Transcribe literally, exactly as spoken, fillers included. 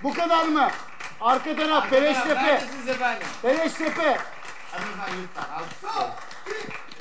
Bu kadar mı? Arka taraf Beleştepe. Neredesiniz efendim? Beleştepe. Hadi efendim lütfen. Alkışlayın.